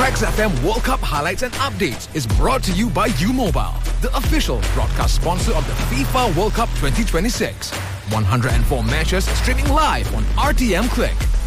Tracks FM World Cup highlights and updates is brought to you by U-Mobile, the official broadcast sponsor of the FIFA World Cup 2026. 104 matches streaming live on RTM Click.